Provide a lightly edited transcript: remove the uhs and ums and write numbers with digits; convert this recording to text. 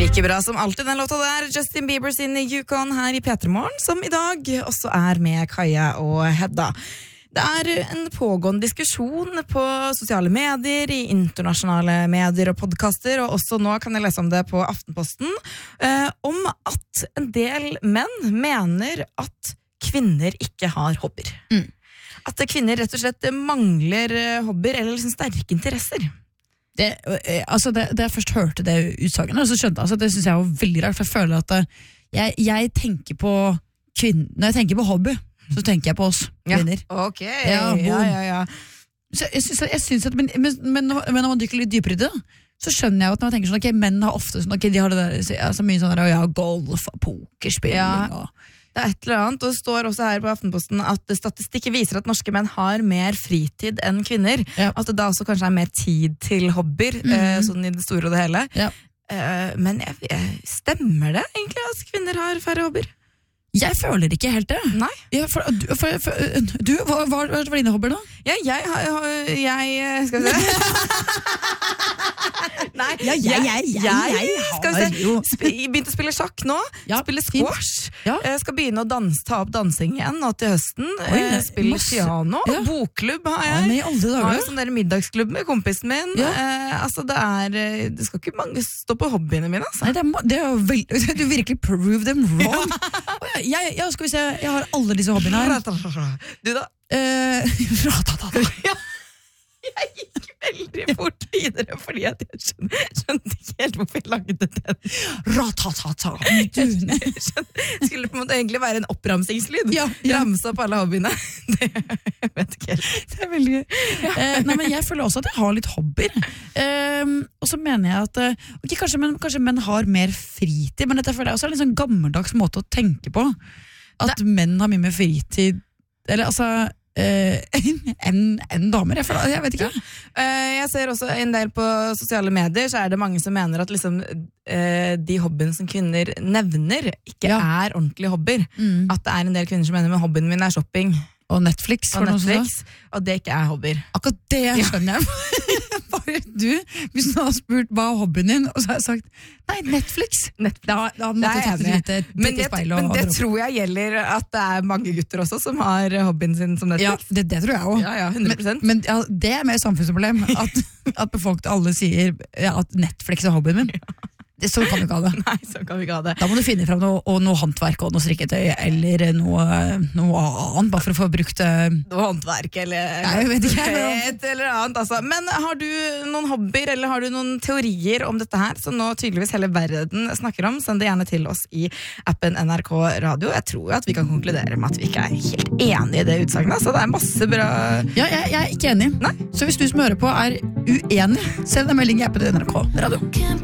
Like bra som alltid den låta der, Justin Bieber sin Yukon her I P3morgen, som I dag også med Kaja og Hedda. Det en pågående diskusjon på sosiale medier, I internasjonale medier og podcaster, og også nå kan jeg lese om det på Aftenposten, om at en del menn mener at kvinner ikke har hobbyer. At kvinner rett og slett mangler hobbyer eller liksom sterke interesser. Det jeg først hørte det utsagnet, så skjønte jeg, det synes jeg var veldig rart, for jeg føler at jeg tenker på kvinner, når jeg tenker på hobby, så tenker jeg på oss kvinner. Ja, ok. Ja. Så jeg synes at, men når man dykker litt dypere I det, så skjønner jeg at når man tenker sånn, ok, menn har ofte sånn, ok, de har det der, så mye sånn der, golf og pokerspilling og... Det et eller annet, og det står også her på Aftenposten at statistikk viser at norske menn har mer fritid enn kvinner. Ja. At det da også kanskje mer tid til hobbyer, sånn I det store og det hele. Ja. Men stemmer det egentlig at kvinner har færre hobbyer? Jeg føler ikke helt det. Nei. Hva var dine hobbyer da? Ja, jeg skal vi se. Nei, jeg begynte å spille sjakk nå, spille squash, skal begynne å ta opp dansing igjen nå til høsten, spille piano, bokklubb har jeg, har jo sånn der middagsklubb med kompisen min, altså det skal ikke mange stå på hobbyene mine, altså. Nei, det jo veldig, du virkelig prove them wrong. Skal vi se, jeg har alle disse hobbyene her. Du da? Jeg gikk veldig fort videre fordi at jeg skjønte ikke helt hvorfor jeg lagde den. Ratatata. Skulle på en måte egentlig være en oppramsingslyd. Ramse opp alle hobbyene. Det jeg vet ikke helt. Det veldig gøy. Nei, men jeg føler også at jeg har litt hobbyer. Og så mener jeg at okay, kanskje menn har mer fritid, men dette føler jeg også en litt sånn gammeldags måte å tenke på. At menn har mye mer fritid. Eller altså... en damer, jeg vet ikke. Jeg ser også en del på sosiale medier, så det mange som mener at liksom, de hobbyene som kvinner nevner ikke ordentlige hobbyer. At det en del kvinner som mener med hobbyen min shopping og Netflix, og det ikke hobbyer. Akkurat det skjønner jeg. Bare hvis du har spurt hva hobbyen din, og så har jeg sagt nei, Netflix. Da måtte jeg tatt litt men det tror jeg gjelder at det mange gutter også som har hobbyen sin som Netflix. Ja, det tror jeg også. Ja, 100%. Men det mer samfunnsproblem at folk alle sier at Netflix hobbyen min. Så kan vi ikke ha det. Nei, så kan vi ikke ha det. Da må du finne frem noe håndverk og noe strikketøy eller noe annet, bare for å få brukt noe håndverk eller jeg vet ikke, et eller annet altså. Men har du noen hobbyer eller har du noen teorier om dette her som nå tydeligvis hele verden snakker om, send det gjerne til oss I appen NRK Radio. Jeg tror at vi kan konkludere med at vi ikke helt enige I det utsagnet, så det masse bra. Ja, jeg ikke enig. Nei. Så hvis du som hører på uenig, send en melding I appen NRK Radio.